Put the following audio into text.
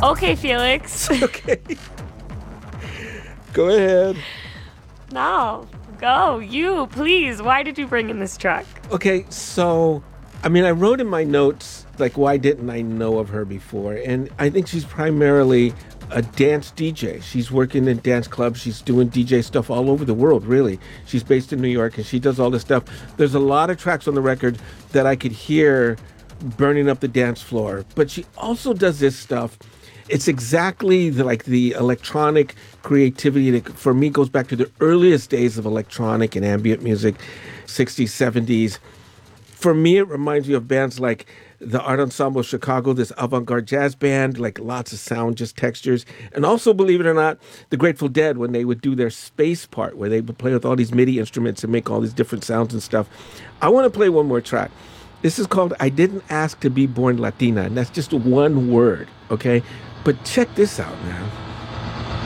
Okay, Felix. Okay. Go ahead. No, go. You, please. Why did you bring in this truck? Okay, so, I wrote in my notes, like, why didn't I know of her before? And I think she's primarily a dance DJ. She's working in dance clubs. She's doing DJ stuff all over the world, really. She's based in New York, and she does all this stuff. There's a lot of tracks on the record that I could hear burning up the dance floor. But she also does this stuff. It's exactly like the electronic creativity that, for me, goes back to the earliest days of electronic and ambient music, 60s, 70s. For me, it reminds me of bands like the Art Ensemble of Chicago, this avant-garde jazz band, like lots of sound, just textures. And also, believe it or not, the Grateful Dead, when they would do their space part, where they would play with all these MIDI instruments and make all these different sounds and stuff. I want to play one more track. This is called I Didn't Ask to Be Born Latina, and that's just one word, okay? But check this out, man.